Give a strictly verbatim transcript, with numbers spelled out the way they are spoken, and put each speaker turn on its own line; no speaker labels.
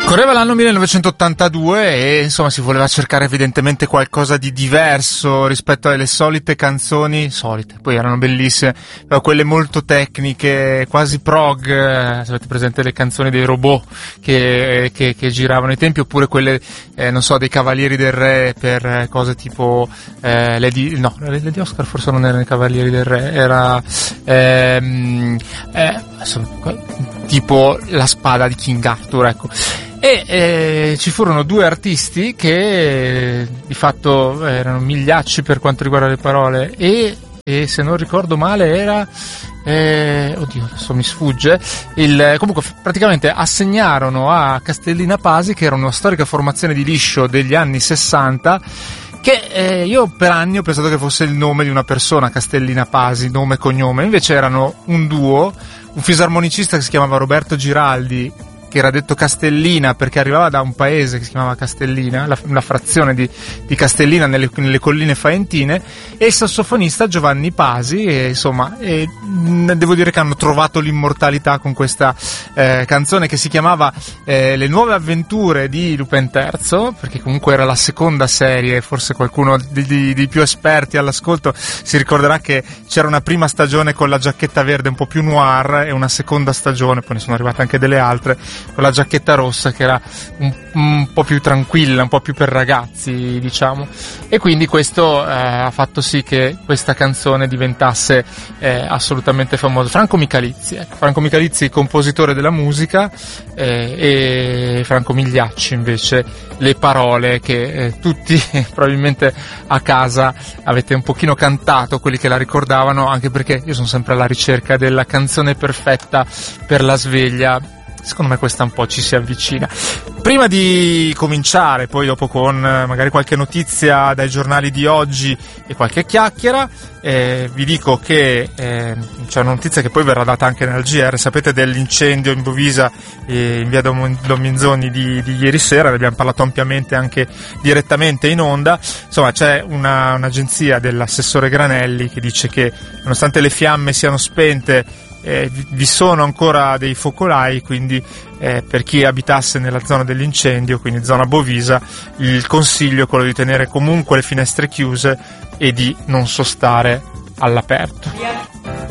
Correva l'anno millenovecentottantadue e insomma si voleva cercare evidentemente qualcosa di diverso rispetto alle solite canzoni, solite, poi erano bellissime, però quelle molto tecniche, quasi prog, eh, se avete presente le canzoni dei robot che, che, che giravano ai tempi, oppure quelle, eh, non so, dei Cavalieri del Re per cose tipo eh, Lady, no, Lady Oscar forse non erano i Cavalieri del Re, era ehm, eh, tipo la spada di King Arthur, ecco. E eh, ci furono due artisti che eh, di fatto erano migliacci per quanto riguarda le parole e, e se non ricordo male era eh, oddio adesso mi sfugge il, comunque praticamente assegnarono a Castellina Pasi, che era una storica formazione di liscio degli anni sessanta, che eh, io per anni ho pensato che fosse il nome di una persona, Castellina Pasi, nome e cognome, invece erano un duo, un fisarmonicista che si chiamava Roberto Giraldi, che era detto Castellina perché arrivava da un paese che si chiamava Castellina, la, una frazione di, di Castellina nelle, nelle colline faentine, e il sassofonista Giovanni Pasi, e insomma e, mh, devo dire che hanno trovato l'immortalità con questa eh, canzone che si chiamava eh, Le nuove avventure di Lupin terzo, perché comunque era la seconda serie, forse qualcuno di, di, di più esperti all'ascolto si ricorderà che c'era una prima stagione con la giacchetta verde un po' più noir e una seconda stagione, poi ne sono arrivate anche delle altre, con la giacchetta rossa che era un, un po' più tranquilla, un po' più per ragazzi, diciamo, e quindi questo eh, ha fatto sì che questa canzone diventasse eh, assolutamente famosa. Franco Michalizzi, ecco. Franco Michalizzi, compositore della musica, eh, e Franco Migliacci invece le parole che eh, tutti probabilmente a casa avete un pochino cantato, quelli che la ricordavano, anche perché io sono sempre alla ricerca della canzone perfetta per la sveglia. Secondo me questa un po' ci si avvicina. Prima di cominciare, poi dopo con magari qualche notizia dai giornali di oggi e qualche chiacchiera, eh, vi dico che eh, c'è una notizia che poi verrà data anche nel G R, sapete dell'incendio in Bovisa eh, in via Dom- Dominzoni di, di ieri sera, ne abbiamo parlato ampiamente anche direttamente in onda. Insomma c'è una, un'agenzia dell'assessore Granelli che dice che nonostante le fiamme siano spente, Eh, vi sono ancora dei focolai, quindi eh, per chi abitasse nella zona dell'incendio, quindi zona Bovisa, il consiglio è quello di tenere comunque le finestre chiuse e di non sostare all'aperto.